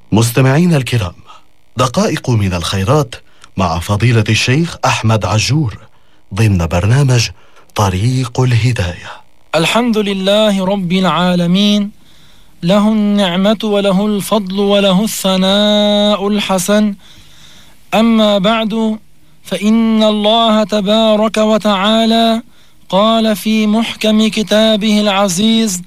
مستمعين الكرام، دقائق من الخيرات مع فضيلة الشيخ أحمد عجور ضمن برنامج طريق الهداية. الحمد لله رب العالمين، له النعمة وله الفضل وله الثناء الحسن. أما بعد، فإن الله تبارك وتعالى قال في محكم كتابه العزيز: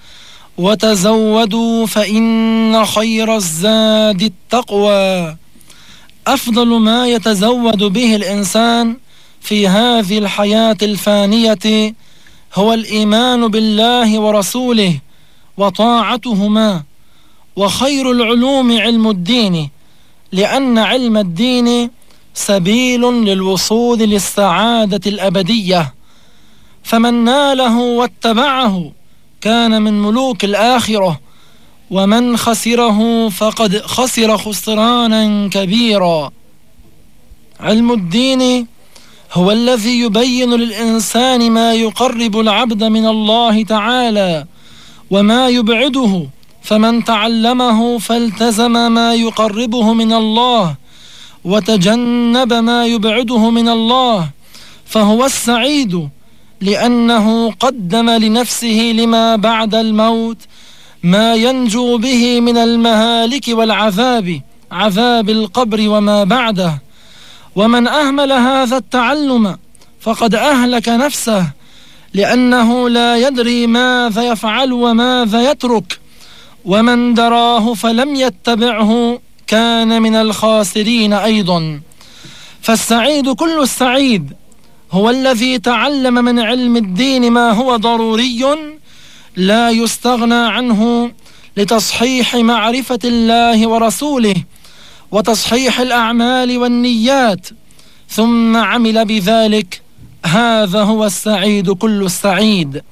وتزودوا فإن خير الزاد التقوى. أفضل ما يتزود به الإنسان في هذه الحياة الفانية هو الإيمان بالله ورسوله وطاعتهما، وخير العلوم علم الدين، لأن علم الدين سبيل للوصول للسعادة الأبدية، فمن ناله واتبعه كان من ملوك الآخرة، ومن خسره فقد خسر خسرانا كبيرا. علم الدين هو الذي يبين للإنسان ما يقرب العبد من الله تعالى وما يبعده، فمن تعلمه فالتزم ما يقربه من الله وتجنب ما يبعده من الله فهو السعيد، لأنه قدم لنفسه لما بعد الموت ما ينجو به من المهالك والعذاب، عذاب القبر وما بعده. ومن أهمل هذا التعلم فقد أهلك نفسه، لأنه لا يدري ماذا يفعل وماذا يترك، ومن دراه فلم يتبعه كان من الخاسرين أيضا. فالسعيد كل السعيد هو الذي تعلم من علم الدين ما هو ضروري لا يستغنى عنه لتصحيح معرفة الله ورسوله وتصحيح الأعمال والنيات، ثم عمل بذلك. هذا هو السعيد كل السعيد،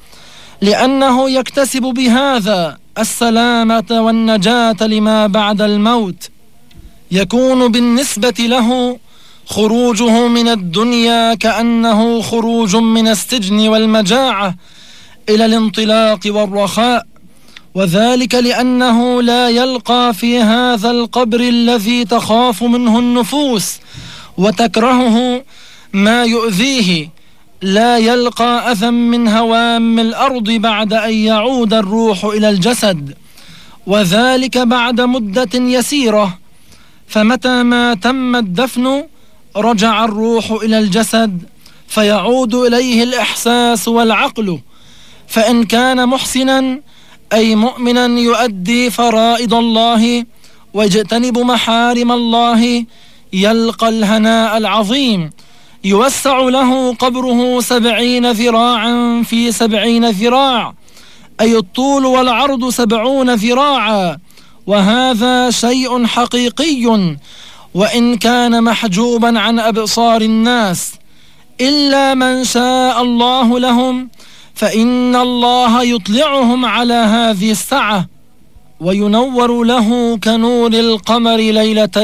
لأنه يكتسب بهذا السلامة والنجاة لما بعد الموت. يكون بالنسبة له خروجه من الدنيا كأنه خروج من السجن والمجاعة إلى الانطلاق والرخاء، وذلك لأنه لا يلقى في هذا القبر الذي تخاف منه النفوس وتكرهه ما يؤذيه، لا يلقى أذى من هوام الأرض بعد أن يعود الروح إلى الجسد، وذلك بعد مدة يسيرة. فمتى ما تم الدفن رجع الروح إلى الجسد، فيعود إليه الإحساس والعقل، فإن كان محسنا أي مؤمنا يؤدي فرائض الله ويجتنب محارم الله يلقى الهناء العظيم. يوسع له قبره 70 ذراعا في 70 ذراع، أي الطول والعرض 70 ذراعا، وهذا شيء حقيقي وإن كان محجوبا عن أبصار الناس، إلا من شاء الله لهم فإن الله يطلعهم على هذه السعة وينور له كنور القمر ليلة